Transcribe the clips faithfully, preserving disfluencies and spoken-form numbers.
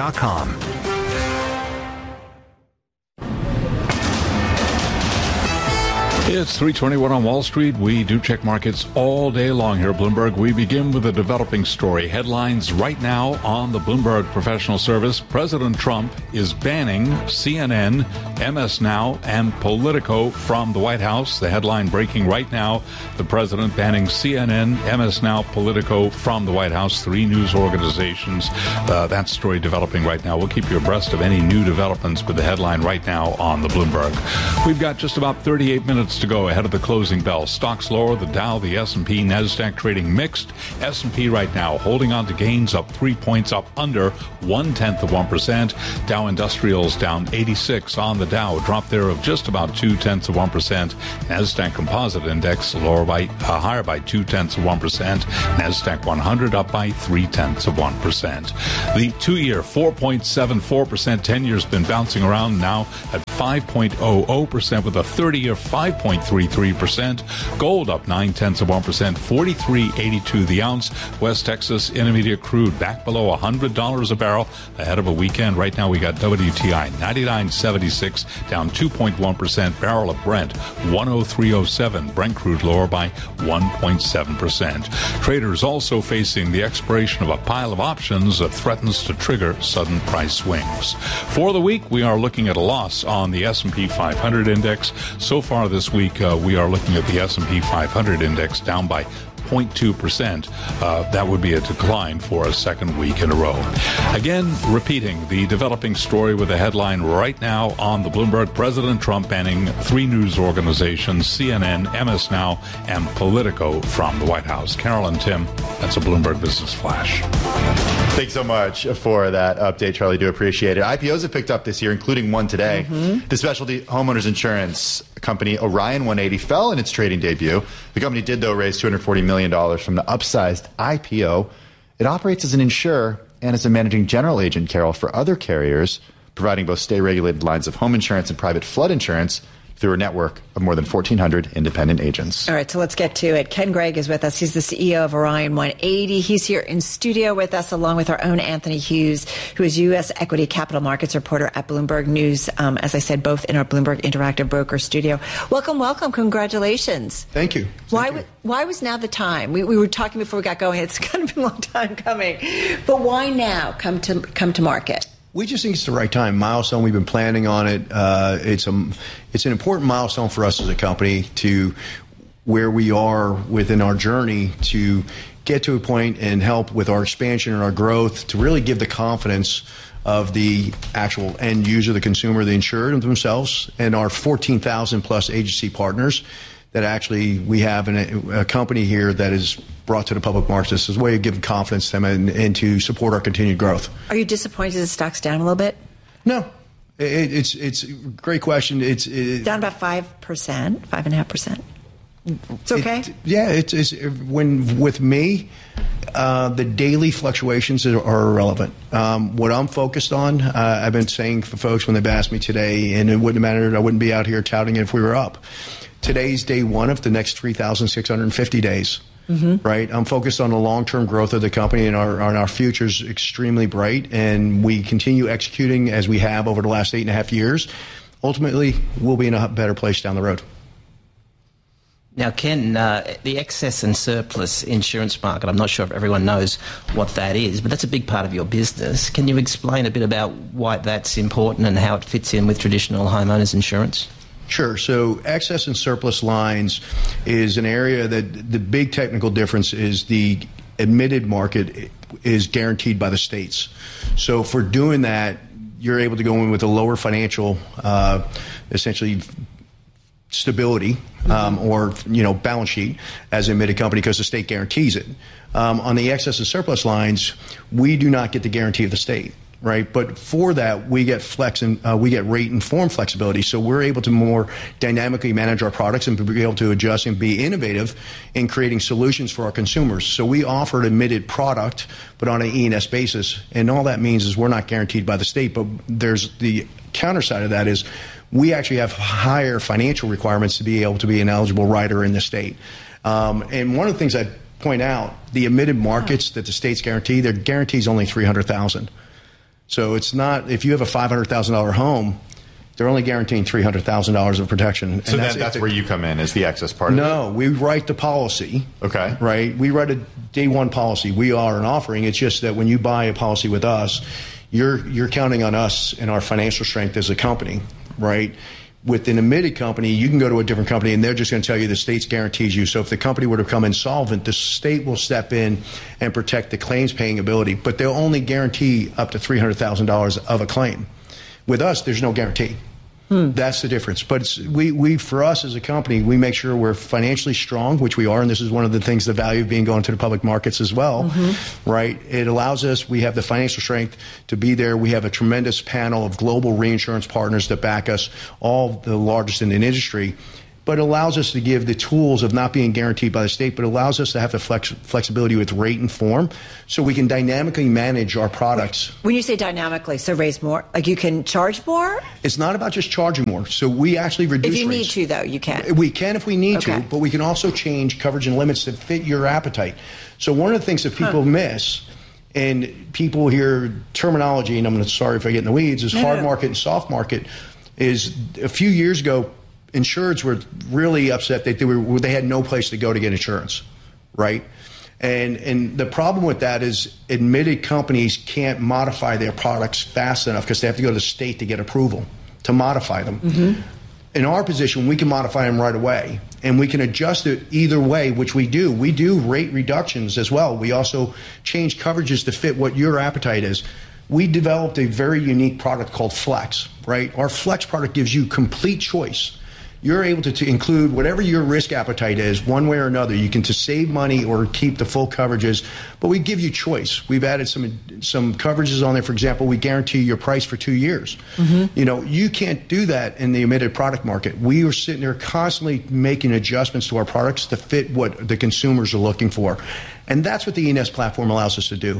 dot com. It's three twenty-one on Wall Street. We do check markets all day long here at Bloomberg. We begin with a developing story. Headlines right now on the Bloomberg Professional Service. President Trump is banning C N N, M S Now, and Politico from the White House. The headline breaking right now, the president banning C N N, M S Now, Politico from the White House, three news organizations. Uh, that story developing right now. We'll keep you abreast of any new developments with the headline right now on the Bloomberg. We've got just about thirty-eight minutes to go ahead of the closing bell. Stocks lower, the Dow, the S and P, NASDAQ trading mixed. S and P right now holding on to gains, up three points, up under one-tenth of one percent. Dow Industrials down eighty-six on the Dow, drop there of just about two-tenths of one percent. NASDAQ Composite Index lower by, uh, higher by two-tenths of one percent. NASDAQ one hundred up by three-tenths of one percent. The two-year, four point seven four percent, ten-year's been bouncing around now at five point zero zero percent with a thirty-year five point three three percent. Gold up nine-tenths of one percent, forty-three eighty-two the ounce. West Texas Intermediate crude back below one hundred dollars a barrel ahead of a weekend. Right now we got W T I ninety-nine seventy-six down two point one percent. Barrel of Brent one oh three oh seven. Brent crude lower by one point seven percent. Traders also facing the expiration of a pile of options that threatens to trigger sudden price swings. For the week, we are looking at a loss on the S and P five hundred index. So far this week, uh, we are looking at the S and P five hundred index down by zero point two percent. Uh, that would be a decline for a second week in a row. Again, repeating the developing story with a headline right now on the Bloomberg. President Trump banning three news organizations, C N N, M S Now, and Politico from the White House. Carol and Tim, that's a Bloomberg Business Flash. Thanks so much for that update, Charlie. Do appreciate it. I P Os have picked up this year, including one today. Mm-hmm. The specialty homeowners insurance company Orion one eighty fell in its trading debut. The company did, though, raise two hundred forty million dollars from the upsized I P O. It operates as an insurer and as a managing general agent, Carol, for other carriers, providing both state-regulated lines of home insurance and private flood insurance through a network of more than fourteen hundred independent agents. All right, so let's get to it. Ken Gregg is with us. He's the C E O of Orion one eighty. He's here in studio with us, along with our own Anthony Hughes, who is U S Equity Capital Markets reporter at Bloomberg News. Um, as I said, both in our Bloomberg Interactive Broker studio. Welcome, welcome. Congratulations. Thank you. Thank why, you. why was now the time? We, we were talking before we got going. It's kind of been a long time coming. But why now come to come to market? We just think it's the right time. Milestone. We've been planning on it. Uh, it's a, it's an important milestone for us as a company to where we are within our journey to get to a point and help with our expansion and our growth to really give the confidence of the actual end user, the consumer, the insured themselves, and our fourteen thousand plus agency partners that actually we have an, a company here that is brought to the public markets. This is a way of giving confidence to them and, and to support our continued growth. Are you disappointed the stock's down a little bit? No. It, it's it's a great question. It's it, down about five percent, five and a half percent. It's okay. It, yeah, it's, it's when with me, uh, the daily fluctuations are, are irrelevant. Um, what I'm focused on, uh, I've been saying for folks when they've asked me today, and it wouldn't have mattered. I wouldn't be out here touting it if we were up. Today's day one of the next three thousand six hundred fifty days. Mm-hmm. Right. I'm focused on the long-term growth of the company, and our, our future is extremely bright. And we continue executing as we have over the last eight and a half years. Ultimately, we'll be in a better place down the road. Now, Ken, uh, the excess and surplus insurance market, I'm not sure if everyone knows what that is, but that's a big part of your business. Can you explain a bit about why that's important and how it fits in with traditional homeowners insurance? Sure. So excess and surplus lines is an area that the big technical difference is the admitted market is guaranteed by the states. So for doing that, you're able to go in with a lower financial, uh, essentially, stability um, or, you know, balance sheet as an admitted company because the state guarantees it. Um, on the excess and surplus lines, we do not get the guarantee of the state. Right, but for that we get flex and uh, we get rate and form flexibility, so we're able to more dynamically manage our products and be able to adjust and be innovative in creating solutions for our consumers. So we offer an admitted product, but on an E and S basis, and all that means is we're not guaranteed by the state. But there's the counter side of that is we actually have higher financial requirements to be able to be an eligible rider in the state. Um, and one of the things I point out, the admitted markets that the states guarantee, their guarantee is only three hundred thousand. So it's not, if you have a five hundred thousand dollars home, they're only guaranteeing three hundred thousand dollars of protection. So and that's, then that's where you come in, is the excess part no, of it? No, we write the policy. Okay. Right? We write a day one policy. We are an offering. It's just that when you buy a policy with us, you're you're counting on us and our financial strength as a company, right? With an admitted company, you can go to a different company and they're just going to tell you the state's guarantees you. So if the company were to become insolvent, the state will step in and protect the claims paying ability, but they'll only guarantee up to three hundred thousand dollars of a claim. With us, there's no guarantee. Hmm. That's the difference. But it's, we, we, for us as a company, we make sure we're financially strong, which we are, and this is one of the things, the value of being going to the public markets as well, mm-hmm. right? It allows us, we have the financial strength to be there. We have a tremendous panel of global reinsurance partners that back us, all the largest in the industry. But it allows us to give the tools of not being guaranteed by the state, but allows us to have the flex, flexibility with rate and form so we can dynamically manage our products. When you say dynamically, so raise more, like you can charge more? It's not about just charging more. So we actually reduce If you rates. need to, though, you can. We can if we need okay. to, but we can also change coverage and limits that fit your appetite. So one of the things that people huh. miss, and people hear terminology, and I'm gonna, sorry if I get in the weeds, is no, hard no. market and soft market, is a few years ago, insureds were really upset that they were they had no place to go to get insurance, right? And and the problem with that is admitted companies can't modify their products fast enough because they have to go to the state to get approval to modify them. Mm-hmm. In our position, we can modify them right away, and we can adjust it either way, which we do. We do rate reductions as well. We also change coverages to fit what your appetite is. We developed a very unique product called Flex, right? Our Flex product gives you complete choice. You're able to, to include whatever your risk appetite is, one way or another. You can to save money or keep the full coverages, but we give you choice. We've added some some coverages on there. For example, we guarantee your price for two years. Mm-hmm. You know, you can't do that in the admitted product market. We are sitting there constantly making adjustments to our products to fit what the consumers are looking for, and that's what the E N S platform allows us to do.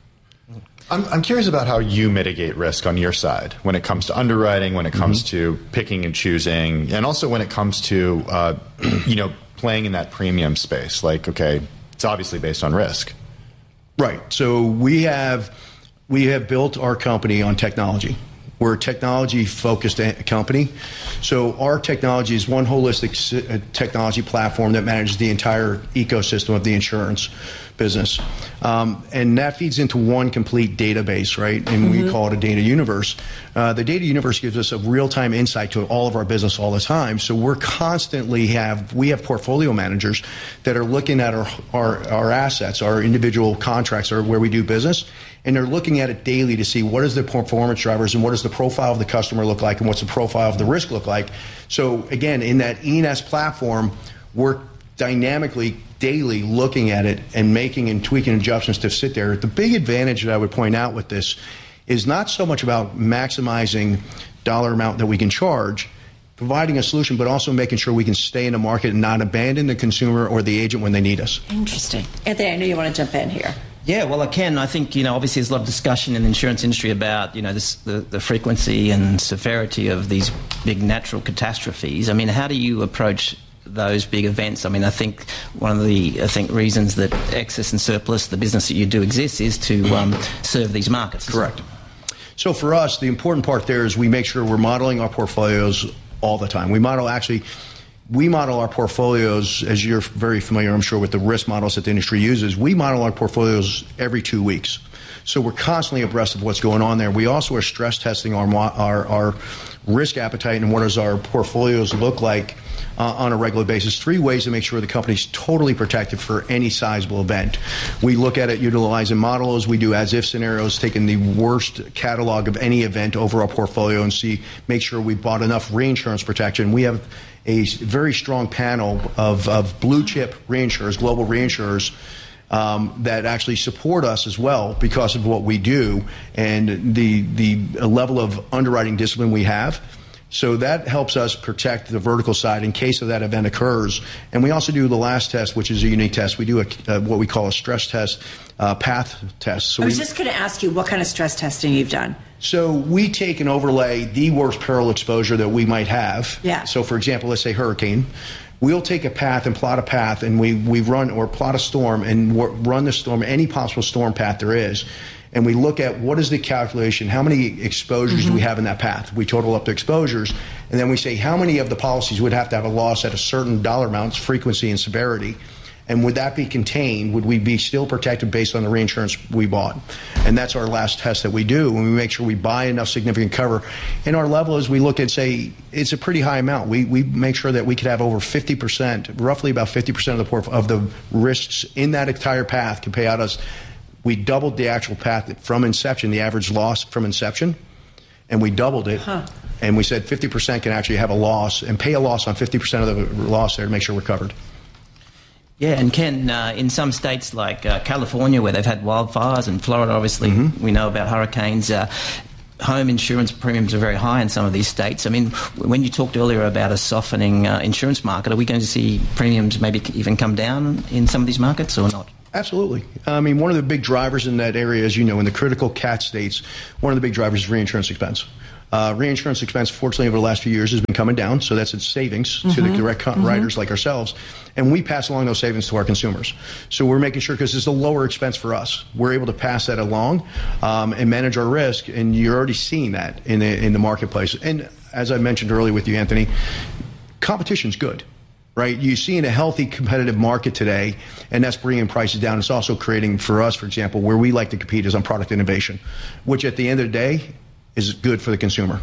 I'm, I'm curious about how you mitigate risk on your side when it comes to underwriting, when it comes mm-hmm. to picking and choosing, and also when it comes to, uh, you know, playing in that premium space. Like, okay, it's obviously based on risk. Right. So we have we have built our company on technology. We're a technology-focused company. So our technology is one holistic technology platform that manages the entire ecosystem of the insurance business. Um, and that feeds into one complete database, right? And mm-hmm. we call it a data universe. Uh, the data universe gives us a real-time insight to all of our business all the time. So we're constantly have, we have portfolio managers that are looking at our, our, our assets, our individual contracts, or where we do business, and they're looking at it daily to see what is the performance drivers and what does the profile of the customer look like and what's the profile of the risk look like. So again, in that E N S platform, we're dynamically, daily looking at it and making and tweaking adjustments to sit there. The big advantage that I would point out with this is not so much about maximizing dollar amount that we can charge, providing a solution, but also making sure we can stay in the market and not abandon the consumer or the agent when they need us. Interesting. Anthony, I know you want to jump in here. Yeah, well, I can. I think, you know, obviously there's a lot of discussion in the insurance industry about, you know, this, the, the frequency and severity of these big natural catastrophes. I mean, how do you approach those big events? I mean, I think one of the I think reasons that excess and surplus, the business that you do exists, is to um, serve these markets. Correct. So for us, the important part there is we make sure we're modeling our portfolios all the time. We model actually... We model our portfolios, as you're very familiar, I'm sure, with the risk models that the industry uses. We model our portfolios every two weeks. So we're constantly abreast of what's going on there. We also are stress testing our our, our risk appetite and what does our portfolios look like uh, on a regular basis. Three ways to make sure the company's totally protected for any sizable event. We look at it utilizing models. We do as-if scenarios, taking the worst catalog of any event over our portfolio and see, make sure we bought enough reinsurance protection. We have a very strong panel of, of blue chip reinsurers, global reinsurers, um, that actually support us as well because of what we do and the the level of underwriting discipline we have. So that helps us protect the vertical side in case of that event occurs. And we also do the last test, which is a unique test. We do a, uh, what we call a stress test, uh, path test. So I was we, just going to ask you what kind of stress testing you've done. So we take and overlay the worst peril exposure that we might have. Yeah. So, for example, let's say hurricane. We'll take a path and plot a path, and we, we run or plot a storm and run the storm, any possible storm path there is. and we look at what is the calculation, how many exposures mm-hmm. do we have in that path. We total up the exposures, and then we say how many of the policies would have to have a loss at a certain dollar amount, frequency, and severity. And would that be contained? Would we be still protected based on the reinsurance we bought? And that's our last test that we do when we make sure we buy enough significant cover. And our level is we look and say it's a pretty high amount. We we make sure that we could have over fifty percent, roughly about fifty percent of the port, of the risks in that entire path can pay out us. We doubled the actual path from inception, the average loss from inception, and we doubled it. Huh. And we said fifty percent can actually have a loss and pay a loss on fifty percent of the loss there to make sure we're covered. Yeah, and Ken, uh, in some states like uh, California, where they've had wildfires, and Florida, obviously, mm-hmm. we know about hurricanes, uh, home insurance premiums are very high in some of these states. I mean, when you talked earlier about a softening uh, insurance market, are we going to see premiums maybe even come down in some of these markets or not? Absolutely. I mean, one of the big drivers in that area, as you know, in the critical cat states, one of the big drivers is reinsurance expense. Uh, reinsurance expense, fortunately, over the last few years has been coming down, so that's its savings mm-hmm. to the direct mm-hmm. writers like ourselves, and we pass along those savings to our consumers. So we're making sure, because it's a lower expense for us, we're able to pass that along um, and manage our risk, and you're already seeing that in the, in the marketplace. And as I mentioned earlier with you, Anthony, competition's good. Right, you see in a healthy competitive market today, and that's bringing prices down. It's also creating, for us, for example, where we like to compete is on product innovation, which at the end of the day is good for the consumer.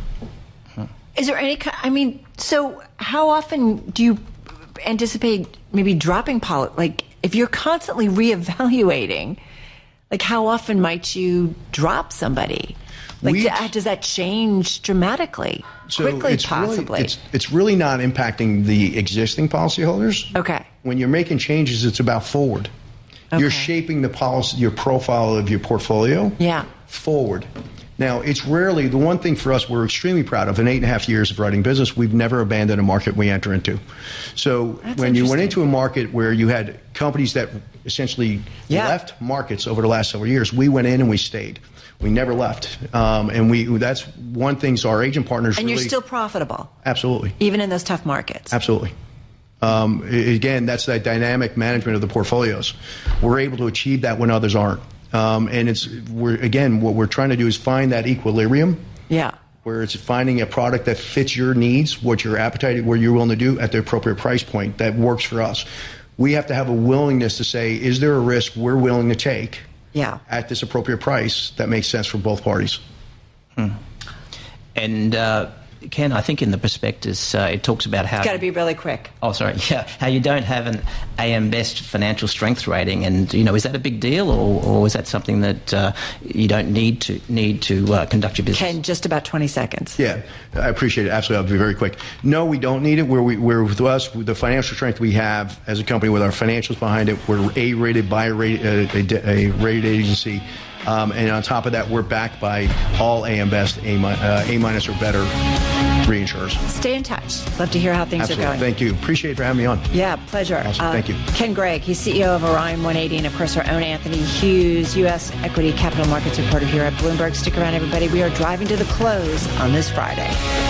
Is there any, I mean, so how often do you anticipate maybe dropping policy? Like, if you're constantly reevaluating, like, how often might you drop somebody? Like, we, does that change dramatically, so quickly, it's possibly? Really, it's, it's really not impacting the existing policyholders. Okay. When you're making changes, it's about forward. Okay. You're shaping the policy, your profile of your portfolio yeah. forward. Now, it's rarely, the one thing for us we're extremely proud of, in eight and a half years of writing business, we've never abandoned a market we enter into. So That's when you went into a market where you had companies that essentially yeah. left markets over the last several years, we went in and we stayed. We never left. Um, and we that's one thing, so our agent partners And really, you're still profitable. Absolutely. Even in those tough markets. Absolutely. Um, again, that's that dynamic management of the portfolios. We're able to achieve that when others aren't. Um, and it's we're again what we're trying to do is find that equilibrium. Yeah. Where it's finding a product that fits your needs, what your appetite, what you're willing to do at the appropriate price point that works for us. We have to have a willingness to say, is there a risk we're willing to take? Yeah. At this appropriate price that makes sense for both parties. Hmm. And uh, Ken, I think in the prospectus uh, it talks about how it's got to be really quick. Oh, sorry, yeah, how you don't have an A M Best financial strength rating, and you know, is that a big deal, or, or is that something that uh, you don't need to need to uh, conduct your business? Ken, just about twenty seconds. Yeah, I appreciate it. Absolutely, I'll be very quick. No, we don't need it. We're we, we're with us the financial strength we have as a company with our financials behind it. We're A-rated by a, rate, uh, a, a rated agency. Um, and on top of that, we're backed by all A M Best, A, uh, A minus or better reinsurers. Stay in touch. Love to hear how things Absolutely. are going. Thank you. Appreciate it for having me on. Yeah, pleasure. Awesome. Uh, Thank you. Ken Gregg, he's C E O of Orion one eighty, and of course our own Anthony Hughes, U S Equity Capital Markets reporter here at Bloomberg. Stick around, everybody. We are driving to the close on this Friday.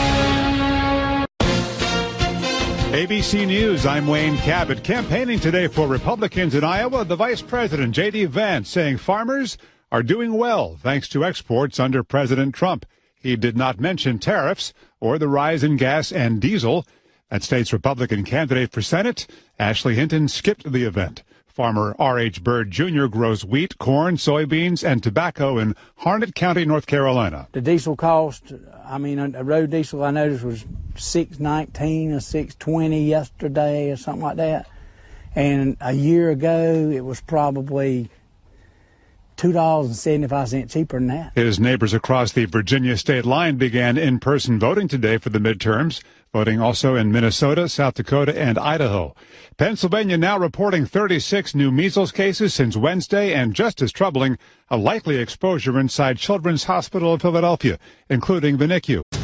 A B C News, I'm Wayne Cabot. Campaigning today for Republicans in Iowa, the Vice President, J D. Vance, saying farmers are doing well thanks to exports under President Trump. He did not mention tariffs or the rise in gas and diesel. That state's Republican candidate for Senate, Ashley Hinton, skipped the event. Farmer R H. Bird Junior grows wheat, corn, soybeans, and tobacco in Harnett County, North Carolina. The diesel cost, I mean, a road diesel I noticed was six nineteen or six twenty yesterday or something like that. And a year ago, it was probably two dollars and seventy-five cents cheaper than that. His neighbors across the Virginia state line began in-person voting today for the midterms, voting also in Minnesota, South Dakota, and Idaho. Pennsylvania now reporting thirty-six new measles cases since Wednesday, and just as troubling, a likely exposure inside Children's Hospital of Philadelphia, including the N I C U.